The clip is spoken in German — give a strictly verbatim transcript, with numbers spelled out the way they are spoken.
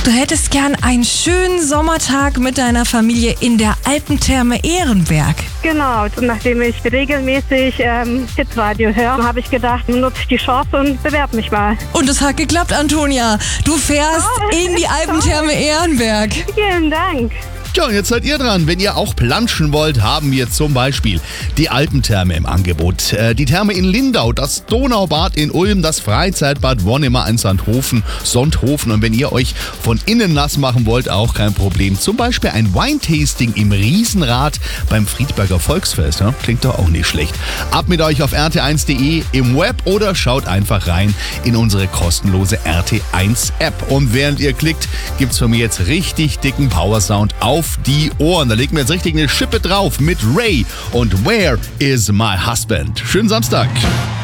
Du hättest gern einen schönen Sommertag mit deiner Familie in der Alpentherme Ehrenberg. Genau, und nachdem ich regelmäßig ähm, Hitradio höre, habe ich gedacht, nutze ich die Chance und bewerbe mich mal. Und es hat geklappt, Antonia. Du fährst Oh, in die Alpentherme Ehrenberg. Vielen Dank. Ja, und jetzt seid ihr dran. Wenn ihr auch planschen wollt, haben wir zum Beispiel die Alpentherme im Angebot. Äh, die Therme in Lindau, das Donaubad in Ulm, das Freizeitbad Wonnemar in Sonthofen, Sonthofen. Und wenn ihr euch von innen nass machen wollt, auch kein Problem. Zum Beispiel ein Wine-Tasting im Riesenrad beim Friedberger Volksfest. Ja? Klingt doch auch nicht schlecht. Ab mit euch auf r t eins punkt d e im Web oder schaut einfach rein in unsere kostenlose R T eins App. Und während ihr klickt, gibt's von mir jetzt richtig dicken Powersound auf die Ohren. Da legen wir jetzt richtig eine Schippe drauf mit Ray und Where is my husband? Schönen Samstag.